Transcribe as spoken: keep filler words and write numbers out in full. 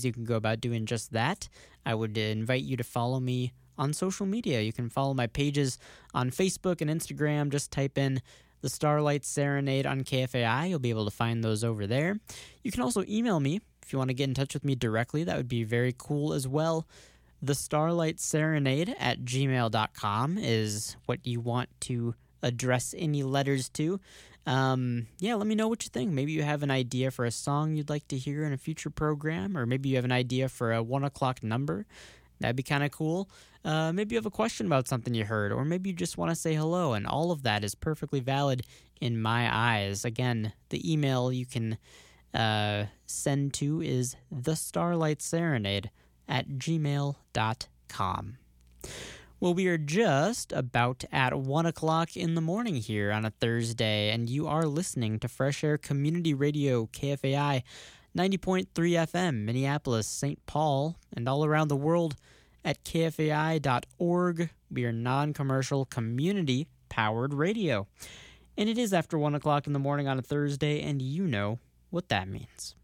ways you can go about doing just that. I would invite you to follow me on social media. You can follow my pages on Facebook and Instagram. Just type in the Starlight Serenade on K F A I. You'll be able to find those over there. You can also email me if you want to get in touch with me directly. That would be very cool as well. The Starlight Serenade at gmail dot com is what you want to address any letters to. Um, yeah, let me know what you think. Maybe you have an idea for a song you'd like to hear in a future program, or maybe you have an idea for a one o'clock number. That'd be kind of cool. Uh, maybe you have a question about something you heard, or maybe you just want to say hello, and all of that is perfectly valid in my eyes. Again, the email you can uh, send to is the Starlight Serenade at gmail dot com. Well, we are just about at one o'clock in the morning here on a Thursday, and you are listening to Fresh Air Community Radio, K F A I ninety point three F M, Minneapolis, Saint Paul, and all around the world at K F A I dot org. We are non-commercial, community-powered radio. And it is after one o'clock in the morning on a Thursday, and you know what that means.